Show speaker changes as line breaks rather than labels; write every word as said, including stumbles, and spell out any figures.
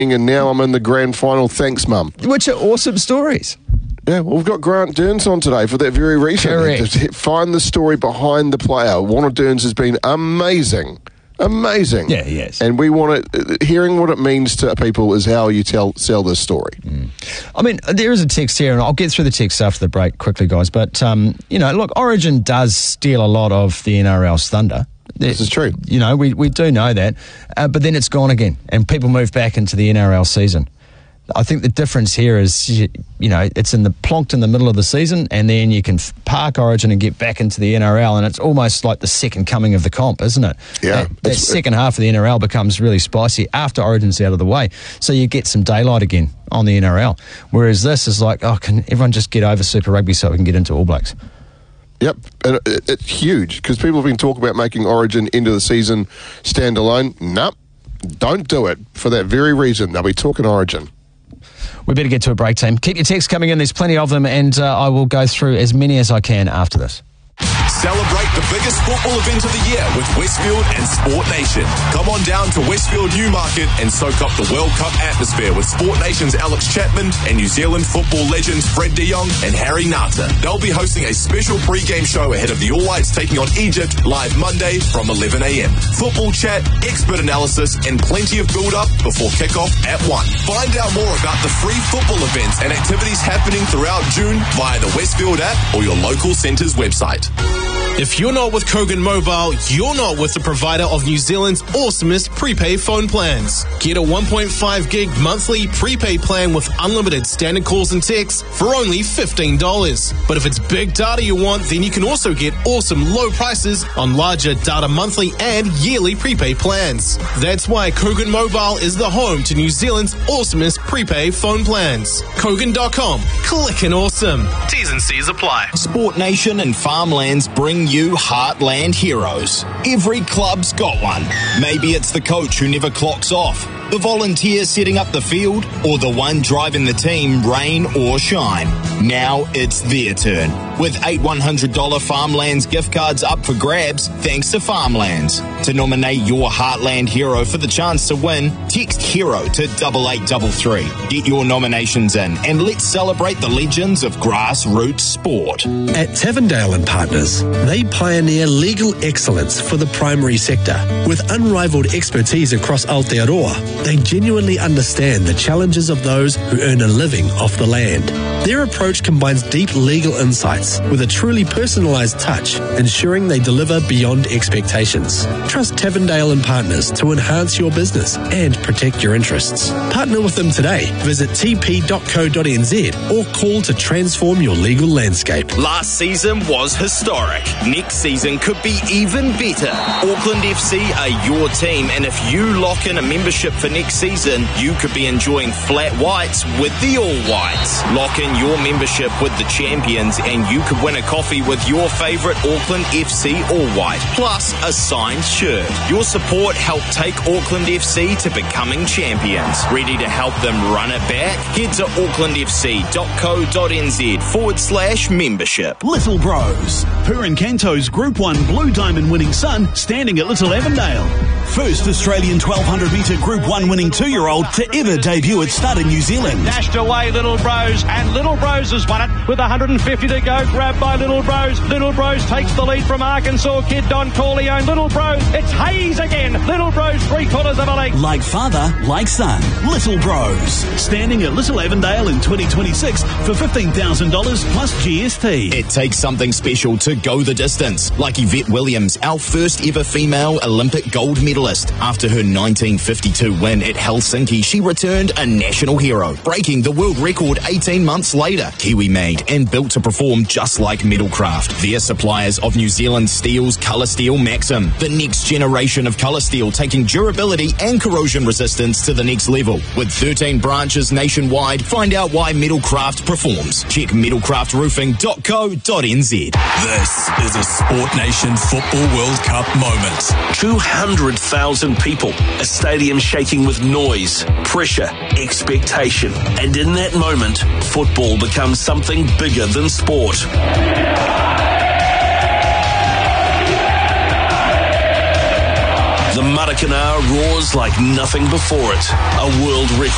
and now I'm in the grand final. Thanks, Mum.
Which are awesome stories.
Yeah, well, we've got Grant Dearns on today for that very reason.
Correct.
To find the story behind the player. Warner Dearns has been amazing. Amazing.
Yeah, he has.
And we want it, hearing what it means to people is how you tell sell this story.
Mm. I mean, there is a text here, and I'll get through the text after the break quickly, guys. But, um, you know, look, Origin does steal a lot of the N R L's thunder.
This is true.
You know, we, we do know that. Uh, but then it's gone again, and people move back into the N R L season. I think the difference here is, you, you know, it's in the plonked in the middle of the season, and then you can f- park Origin and get back into the N R L, and it's almost like the second coming of the comp, isn't it?
Yeah.
That, that second half of the N R L becomes really spicy after Origin's out of the way, so you get some daylight again on the N R L. Whereas this is like, oh, can everyone just get over Super Rugby so we can get into All Blacks?
Yep, and it, it's huge because people have been talking about making Origin end of the season standalone. Nope, don't do it for that very reason. They'll be talking Origin.
We better get to a break, team. Keep your texts coming in. There's plenty of them, and uh, I will go through as many as I can after this.
Celebrate the biggest football event of the year with Westfield and Sport Nation. Come on down to Westfield Newmarket and soak up the World Cup atmosphere with Sport Nation's Alex Chapman and New Zealand football legends Fred de Jong and Harry Nata. They'll be hosting a special pre-game show ahead of the All Whites taking on Egypt live Monday from eleven a.m. Football chat, expert analysis, and plenty of build-up before kickoff at one. Find out more about the free football events and activities happening throughout June via the Westfield app or your local centre's website.
If you're not with Kogan Mobile, you're not with the provider of New Zealand's awesomest prepaid phone plans. Get a one point five gig monthly prepaid plan with unlimited standard calls and texts for only fifteen dollars. But if it's big data you want, then you can also get awesome low prices on larger data monthly and yearly prepaid plans. That's why Kogan Mobile is the home to New Zealand's awesomest prepaid phone plans. Kogan dot com. Click and awesome. T's and C's apply.
Sport Nation and Farmlands bring you Heartland Heroes. Every club's got one. Maybe it's the coach who never clocks off, the volunteer setting up the field, or the one driving the team rain or shine. Now it's their turn. With eight one hundred dollars Farmlands gift cards up for grabs, thanks to Farmlands. To nominate your Heartland hero for the chance to win, text HERO to double eight double three. Get your nominations in and let's celebrate the legends of grassroots sport.
At Tavendale and Partners, they pioneer legal excellence for the primary sector. With unrivaled expertise across Aotearoa, they genuinely understand the challenges of those who earn a living off the land. Their approach combines deep legal insights with a truly personalised touch, ensuring they deliver beyond expectations. Trust Tavendale and Partners to enhance your business and protect your interests. Partner with them today. Visit t p dot co dot n z or call to transform your legal landscape.
Last season was historic. Next season could be even better. Auckland F C are your team, and if you lock in a membership for next season, you could be enjoying flat whites with the All Whites. Lock in your membership with the champions and you could win a coffee with your favourite Auckland F C All White, plus a signed shirt. Your support helped take Auckland F C to becoming champions. Ready to help them run it back? Head to aucklandfc.co.nz forward slash membership.
Little Bros. Purin Canto's Group one Blue Diamond winning son standing at Little Avondale. First Australian twelve hundred metre Group one winning two-year-old to ever debut at stud in New Zealand.
Dashed away Little Bros, and Little Bros has won it with one hundred fifty to go. Grabbed by Little Bros. Little Bros takes the lead from Arkansas kid Don Corleone. Little Bros, it's Hayes again. Little Bros, three quarters of a length.
Like father, like son. Little Bros. Standing at Little Avondale in twenty twenty-six for fifteen thousand dollars plus G S T.
It takes something special to go the distance. Like Yvette Williams, our first ever female Olympic gold medalist. After her nineteen fifty-two win at Helsinki, she returned a national hero, breaking the world record eighteen months later. Kiwi made and built to perform just like Metalcraft. They're suppliers of New Zealand Steel's Colour Steel Maxim, the next generation of colour steel, taking durability and corrosion resistance to the next level. With thirteen branches nationwide, find out why Metalcraft performs. Check metalcraft roofing dot co dot n z.
This is a Sport Nation Football World Cup moment.
two hundred thousand people, a stadium shaking with noise, pressure, expectation. And in that moment, football becomes something bigger than sport. The Maracanã roars like nothing before it. A world record